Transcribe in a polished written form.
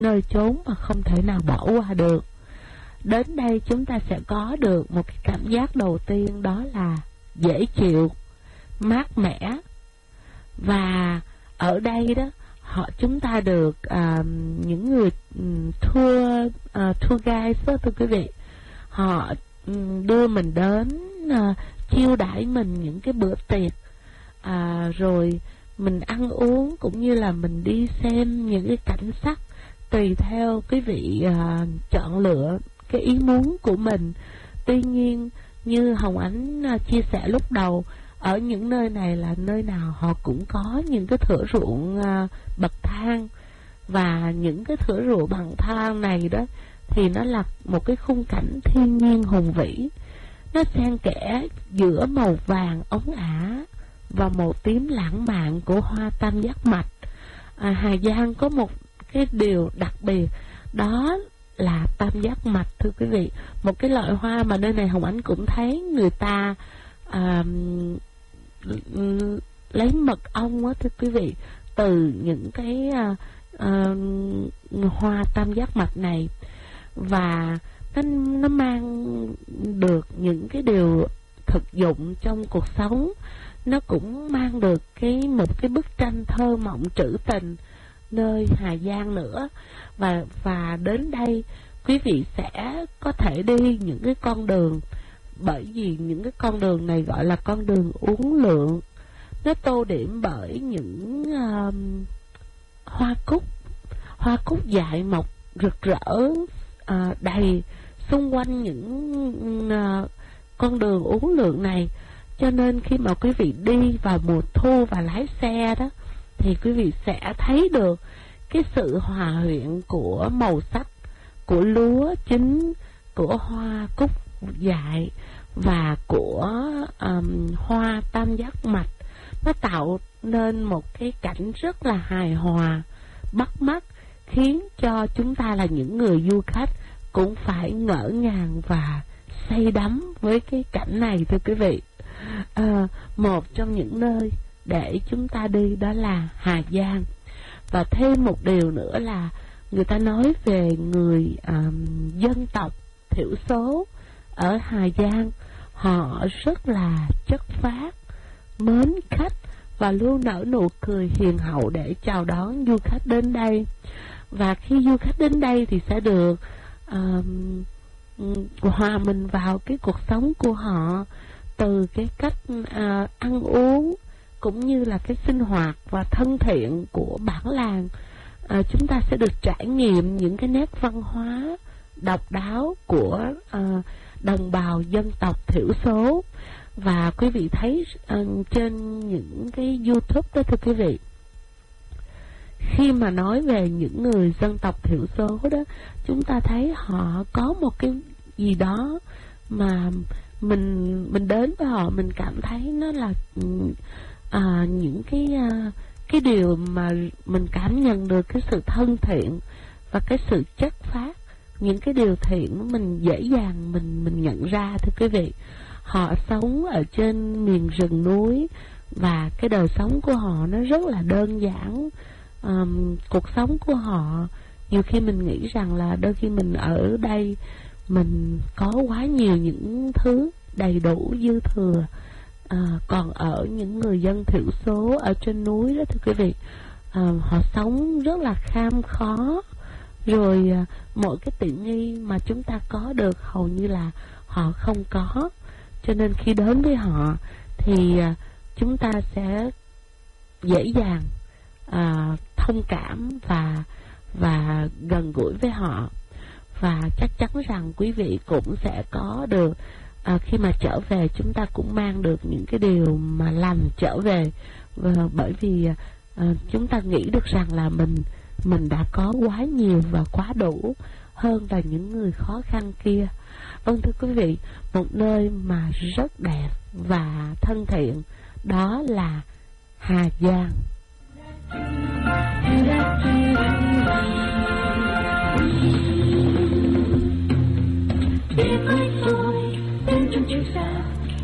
nơi chốn mà không thể nào bỏ qua được. Đến đây chúng ta sẽ có được một cái cảm giác đầu tiên, đó là dễ chịu, mát mẻ. Và ở đây đó, chúng ta được những người tour guide đó, thưa quý vị, họ đưa mình đến chiêu đãi mình những cái bữa tiệc, rồi mình ăn uống cũng như là mình đi xem những cái cảnh sắc tùy theo quý vị chọn lựa cái ý muốn của mình. Tuy nhiên như Hồng Ánh chia sẻ lúc đầu, ở những nơi này là nơi nào họ cũng có những cái thửa ruộng bậc thang, và những cái thửa ruộng bằng thang này đó thì nó là một cái khung cảnh thiên nhiên hùng vĩ. Nó xen kẽ giữa màu vàng óng ả và màu tím lãng mạn của hoa tam giác mạch. Hà Giang có một cái điều đặc biệt, đó là tam giác mạch, thưa quý vị. Một cái loại hoa mà nơi này Hồng Ánh cũng thấy người ta lấy mật ong á, thưa quý vị, từ những cái hoa tam giác mạch này. Và nó mang được những cái điều thực dụng trong cuộc sống. Nó cũng mang được một cái bức tranh thơ mộng trữ tình nơi Hà Giang nữa. Và đến đây quý vị sẽ có thể đi những cái con đường, bởi vì những cái con đường này gọi là con đường uốn lượn. Nó tô điểm bởi những hoa cúc dại mọc rực rỡ đầy xung quanh những con đường uốn lượn này. Cho nên khi mà quý vị đi vào mùa thu và lái xe đó, thì quý vị sẽ thấy được cái sự hòa quyện của màu sắc của lúa chín, của hoa cúc dại và của hoa tam giác mạch. Nó tạo nên một cái cảnh rất là hài hòa, bắt mắt, khiến cho chúng ta là những người du khách cũng phải ngỡ ngàng và say đắm với cái cảnh này, thưa quý vị. Một trong những nơi để chúng ta đi đó là Hà Giang. Và thêm một điều nữa là người ta nói về người dân tộc thiểu số ở Hà Giang, họ rất là chất phác, mến khách và luôn nở nụ cười hiền hậu để chào đón du khách đến đây. Và khi du khách đến đây thì sẽ được hòa mình vào cái cuộc sống của họ, từ cái cách ăn uống cũng như là cái sinh hoạt và thân thiện của bản làng. Chúng ta sẽ được trải nghiệm những cái nét văn hóa độc đáo của đồng bào dân tộc thiểu số. Và quý vị thấy trên những cái YouTube đó, thưa quý vị, khi mà nói về những người dân tộc thiểu số đó, chúng ta thấy họ có một cái gì đó mà mình đến với họ, mình cảm thấy nó là những cái điều mà mình cảm nhận được cái sự thân thiện và cái sự chất phác. Những cái điều thiện mình dễ dàng mình nhận ra, thưa quý vị. Họ sống ở trên miền rừng núi và cái đời sống của họ nó rất là đơn giản. Cuộc sống của họ, nhiều khi mình nghĩ rằng là đôi khi mình ở đây mình có quá nhiều những thứ đầy đủ dư thừa, còn ở những người dân thiểu số ở trên núi đó, thưa quý vị, họ sống rất là kham khó. Rồi mỗi cái tiện nghi mà chúng ta có được hầu như là họ không có. Cho nên khi đến với họ thì chúng ta sẽ dễ dàng thông cảm và gần gũi với họ. Và chắc chắn rằng quý vị cũng sẽ có được, khi mà trở về chúng ta cũng mang được những cái điều mà lành trở về. Bởi vì chúng ta nghĩ được rằng là mình đã có quá nhiều và quá đủ hơn là những người khó khăn kia. Vâng, thưa quý vị, một nơi mà rất đẹp và thân thiện đó là Hà Giang.